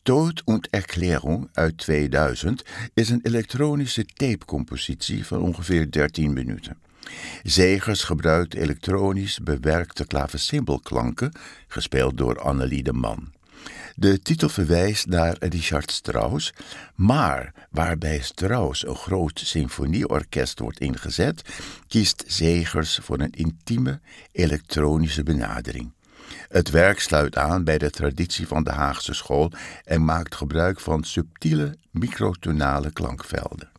Tod und Erklärung uit 2000 is een elektronische tapecompositie van ongeveer 13 minuten. Zegers gebruikt elektronisch bewerkte klavecimbelklanken, gespeeld door Annelie de Man. De titel verwijst naar Richard Strauss, maar waarbij Strauss een groot symfonieorkest wordt ingezet, kiest Zegers voor een intieme elektronische benadering. Het werk sluit aan bij de traditie van de Haagse school en maakt gebruik van subtiele microtonale klankvelden.